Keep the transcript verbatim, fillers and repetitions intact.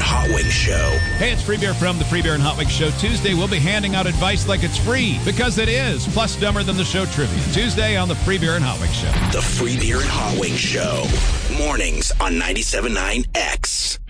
Hot Wings Show. Hey, it's Free Beer from the Free Beer and Hot Wings Show. Tuesday, we'll be handing out advice like it's free, because it is, plus dumber than the show trivia. Tuesday on the Free Beer and Hot Wings Show. The Free Beer and Hot Wings Show. Mornings on ninety-seven point nine X.